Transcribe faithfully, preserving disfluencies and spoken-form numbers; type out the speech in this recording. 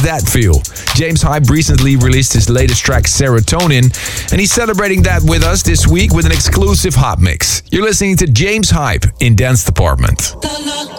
that feel? James Hype recently released his latest track, Serotonin, and he's celebrating that with us this week with an exclusive hot mix. You're listening to James Hype in Dance Department.